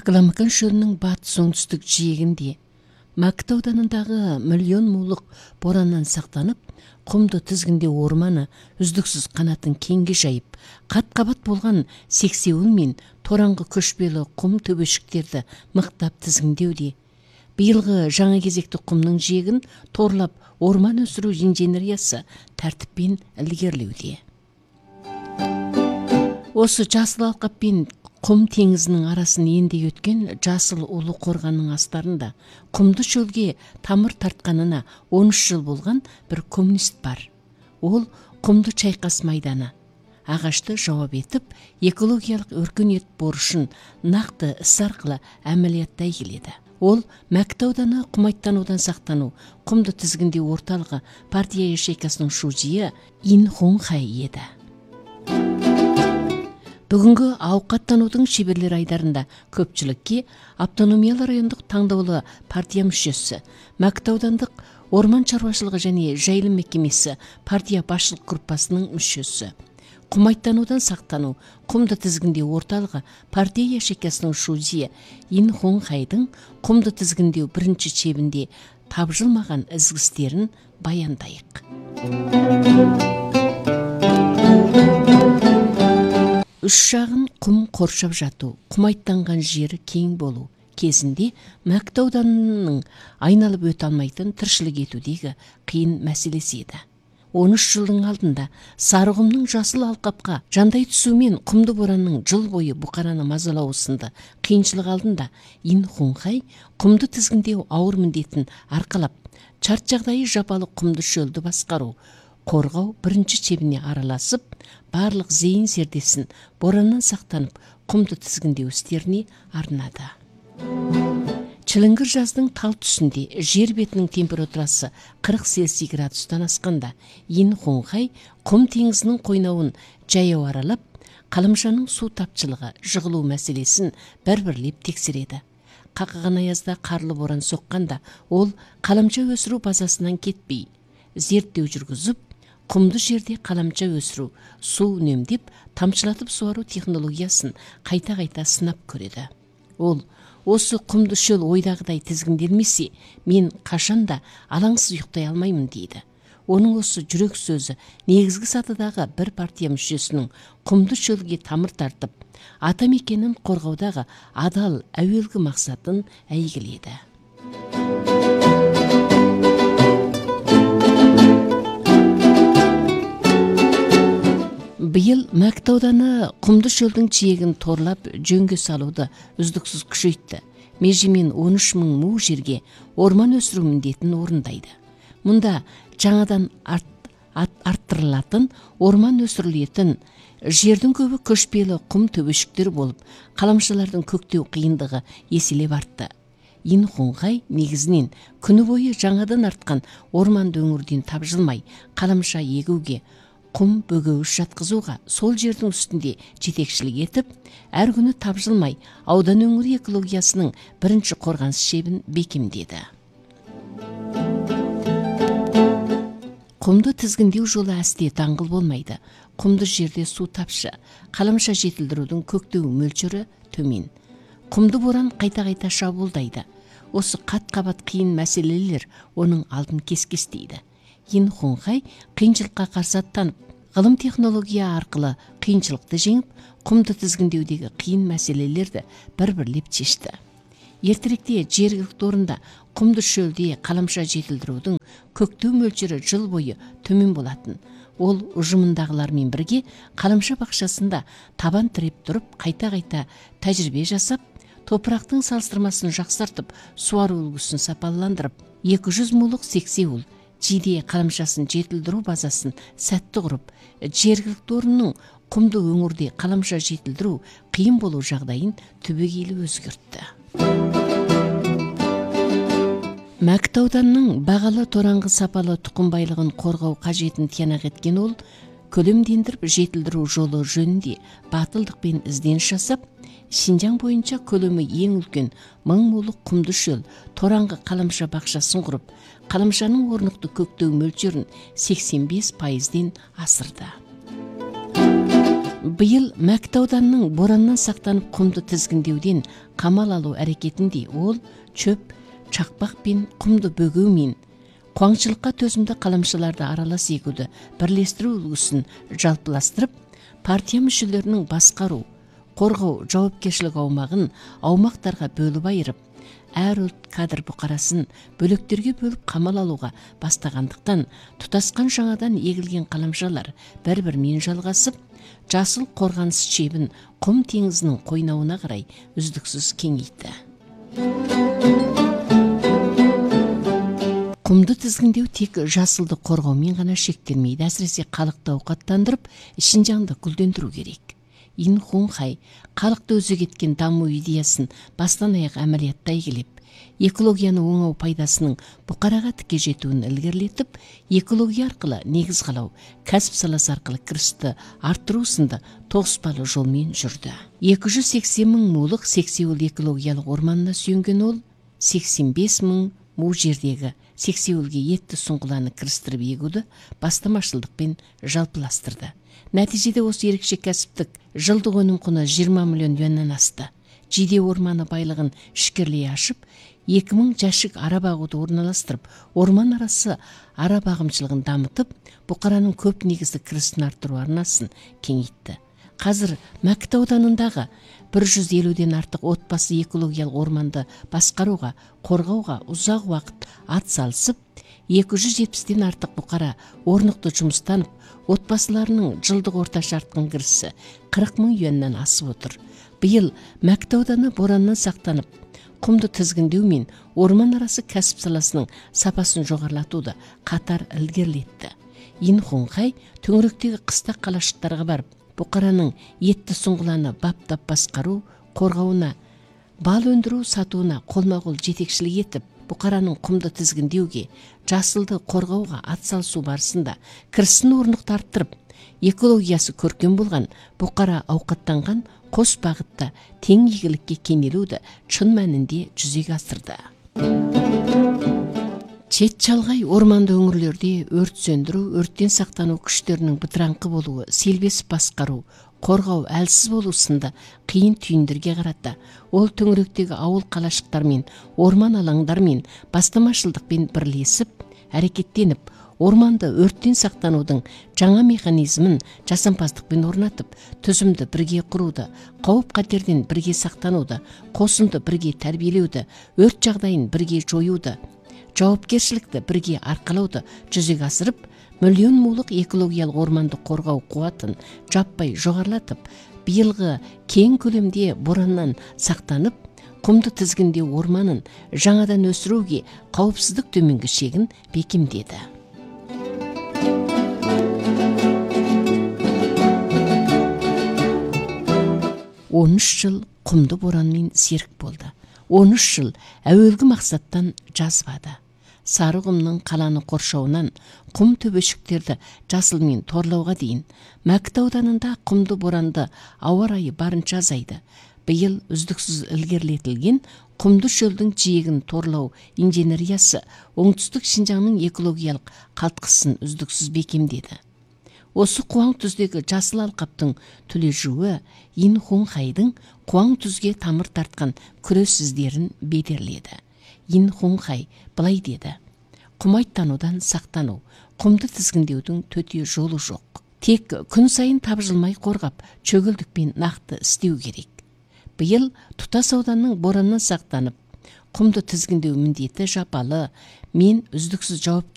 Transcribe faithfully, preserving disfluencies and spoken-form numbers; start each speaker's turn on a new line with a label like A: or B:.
A: Акаламыкан шөлінің батыс оңтүстік жиегінде, Мәкіт ауданындағы миллион мулық бораннан сақтанып, құмды тізгінде орманы үздіксіз қанатын кеңге жайып, қат-қабат болған сексеуіл мен тораңғы көшпелі құм төбешіктерді мықтап тізгіндеуде. Биылғы жаңа кезекті құмның жиегін торлап орман өсіру инженериясы тәртіппен ілгерілеуде. Осы жасыл алқап пен құм теңізінің арасын енді өткен жасыл ұлы қорғанның астарында құмды шөлге тамыр тартқанына он үш жыл болған бір коммунист бар. Ол құмды чайқас майданы. Ағашты жауап етіп, экологиялық өркениет борышын нақты іс арқылы әмәлияттай келеді. Ол Мәкіт ауданы құмайттанудан сақтану құмды тізгінде орталығы партия ячейкасының шужиі Ин Хун Хай еді. Бүгінгі ауқаттанудың шеберлер айдарында көпшілікке автономиялы райондық таңдаулы партия мүшесі, Мәкіт аудандық орман шаруашылығы және жайылым мекемесі партия басшылық группасының мүшесі, құмайттанудан сақтану құмды тізгіндеу орталығы партия ячейкасының шужиі Ин Хун Хайдың құмды тізгіндеу бірінші шебінде тапжылмаған ізгістерін баяндайық. Үш жағын құм қоршап жату, құмайттанған жері кең болу кезінде Мәкіт ауданының айналып өте алмайтын тіршілік етудегі қиын мәселесі еді. он үш жылдың алдында Сарығұмның жасыл алқапқа жандай түсумен құмды боранның жыл бойы бұқараны мазалауы сынды қиыншылық алдында Ин Хун Хай құмды тізгіндеу ауыр міндетін арқалап, шарт жағдайы жапалы құмды шөлді басқару, қорғау бірінші шебіне араласып, барлық зейін зердесін бораннан сақтанып, құмды тізгіндеу істеріне арнады. Чілінгір жаздың тал түсінде жер бетінің температурасы қырық цельсий градустан асқанда, Ин Хун Хай құм теңізінің қойнауын жаяу аралап, қаламшаның су тапшылығы, жығылу мәселесін бір-бірлеп тексереді. Қақаған аязда қарлы боран соққанда, ол қаламша өсіру базасынан кетпей, зерттеу жүргізіп, құмды жерде қаламша өсіру, су үнемдеп, тамшылатып суару технологиясын қайта-қайта сынап көреді. Ол, осы құмды шөл ойдағыдай тізгінделмесе, мен қашанда алаңсыз ұйықтай алмаймын дейді. Оның осы жүрек сөзі негізгі сатыдағы бір партия мүшесінің құмды шөлге тамыр тартып, ата мекенін қорғаудағы адал әуелгі мақсатын әйгіледі. Биыл Мәкіт ауданы құмды шөлдің жиегін торлап жөнге салуды үздіксіз күшейтті. Межемен он үш мың му жерге орман өсіру міндетін орындайды. Мұнда жаңадан арт, арт, арттырылатын орман өсірілетін жердің көбі көшпелі құм төбешіктер болып, қаламшалардың көктеу қиындығы еселеп артты. Ин Хун Хай негізінен күні бойы жаңадан артқан орман өңірден тапжылмай, қаламша егуге, құм бөгеуіш жатқызуға сол жердің үстінде жетекшілік етіп, әр күні тапжылмай аудан өңірі экологиясының бірінші қорғаныс шебін бекемдеді. Құмды тізгіндеу жолы әсте даңғыл болмайды. Құмды жерде су тапшы, қаламша жетілдірудің көктеу мөлшері төмен. Құмды боран қайта-қайта шабуылдайды. Осы қат-қабат қиын мәселелер оның алдын кес-кестейді. Ин Хун Хай қиыншылыққа қарсы аттанып, ғылым технология арқылы қиыншылықты жеңіп, құмды тізгіндеудегі қиын мәселелерді бір-бірлеп шешті. Ертеректе жергілікті орында құмды шөлде қаламша жетілдірудің көктеу мөлшері жыл бойы төмен болатын. Ол ұжымындағылармен бірге қаламша бақшасында табан тіреп тұрып, қайта-қайта тәжірибе жасап, топырақтың салыстырмасын жақсартып, суару үлгісін сапаландырып, екі жүз мулық сексеуіл жиде қаламшасын жетілдіру базасын сәтті құрып, жергілікті орынның құмды өңірде қаламша жетілдіру қиын болу жағдайын түбегейлі өзгертті. Мәкіт ауданының бағалы тораңғы сапалы тұқым байлығын қорғау қажетін тиянақ еткен ол, көлемдендіріп жетілдіру жолы жөнінде батылдықпен ізденіс жасап, Шинжаң бойынша көлемі ең үлкен мың мулық құмды шөл тораңғы қаламша бақшасын құрып, қаламшаның орнықты көктеу мөлшерін сексен бес пайызден асырды. Быйыл Мәкіт ауданының бораннан сақтанып құмды тізгіндеуден қамал алу әрекетінде ол чөп, чақпақ пен құмды бөгеу мен қуаңшылыққа төзімді қаламшыларды аралас егуді бірлестіру үлгісін жалпыластырып, партия мүшелерінің басқару, қорғау жауапкершілік аумағын аумақтарға бөліп айырып, әр ұлт кадр бұқарасын бөліктерге бөліп қамал алуға бастағандықтан, тұтасқан жаңадан егілген қаламшалар бір-бірімен жалғасып, жасыл қорғаныс шебін құм теңізінің қойнауына қарай үздіксіз кеңейтті. Құмды тізгіндеу тек жасылды қорғаумен ғана шектелмейді, әсіресе халықты ауқаттандырып, ішін жанды гүлдендіру керек. Ин Хун Хай халықты өзек еткен даму идеясын бастан аяқ әмәлияттай келіп, экологияны оңау пайдасының бұқараға тіке жетуін ілгерілетіп, экология арқылы негіз қалау, кәсіп саласы арқылы кірісті арттыру сынды тоғыспалы жолмен жүрді. екі жүз сексен мың мулық Сексеуіл экологиялық орманына сүйенген ол, сексен бес мың му жердегі Сексеуілге етті сұңғыланы кірістіріп егуді бастамашылдықпен жалпыластырды. Нәтижеде осы ерекше кәсіптік жылдық өнім құны жиырма миллион юаннан асты. Жиде орманы байлығын ішкерлей ашып, екі мың жәшік ара бағуды орналастырып, орман арасы ара бағымшылығын дамытып, бұқараның көп негізді кірісін арттыру арнасын кеңейтті. Қазір Мәкіт ауданындағы бір жүз елуден артық отбасы экологиялық орманды басқаруға, қорғауға ұзақ уақыт ат салысып, екі жүз жетпістен артық бұқара орнықты жұмыстанып, отбасыларының жылдық орташа артқан кірісі қырық мың юаннан асып отыр. Биыл Мәкіт ауданы бораннан сақтанып, құмды тізгіндеу мен орман арасы кәсіп саласының сапасын жоғарлатуды қатар ілгерілетті. Ин Хун Хай төңіректегі қыстақ қалашықтарға барып, бұқараның етті сұңғыланы баптап басқару, қорғауына, бал өндіру сатуына қолма-қол жетекшілік етіп, бұқараның құмды тізгіндеуге, жасылды қорғауға атсалысу барысында кірісін орнықты арттырып, экологиясы көркем болған бұқара ауқаттанған қос бағытта тең игілікке кенелуді шын мәнінде жүзеге асырды. Чет шалғай орманды өңірлерде өрт сөндіру, өрттен сақтану күштерінің бытыраңқы болуы, селбесіп басқару, қорғау әлсіз болу сынды қиын түйіндерге қарата, ол төңіректегі ауыл қалашықтармен, орман алаңдармен бастамашылдықпен бірлесіп, әрекеттеніп, орманды өрттен сақтанудың жаңа механизмін жасампаздықпен орнатып, түзімді бірге құруды, қауіп қатерден бірге сақтануды, қосынды бірге тәрбиелеуді, өрт жағдайын бірге жоюды, жауапкершілікті бірге арқалауды жүзеге асырып, миллион мулық экологиялық орманды қорғау қуатын жаппай жоғарлатып, биылғы кең көлемде бораннан сақтанып, құмды тізгіндеу орманын жаңадан өсіруге қауіпсіздік төменгі шегін бекемдеді. он үш жыл құмды боранмен серік болды. он үш жыл әуелгі мақсаттан жазбады. Сары құмның қаланы қоршауынан құм төбешіктерді жасылмен торлауға дейін Мәкіт ауданында құмды боранды ауа райы барынша азайды. Биыл үздіксіз ілгерілетілген құмды шөлдің жиегін торлау инженериясы оңтүстік Шинжаңның экологиялық қалтқысын үздіксіз бекемдеді. Осы қуаң түздегі жасыл алқаптың түлежуі Ин Хун Хайдың қуаң түзге тамыр тартқан күрес іздерін бедерледі. Ин Хун Хай былай деді: құмайттанудан сақтану, құмды тізгіндеудің төте жолы жоқ. Тек күн сайын тапжылмай қорғап, чөгілдікпен нақты істеу керек. Биыл тұтас ауданның бораннан сақтанып, құмды тізгіндеу міндеті жапалы, мен үздіксіз жауап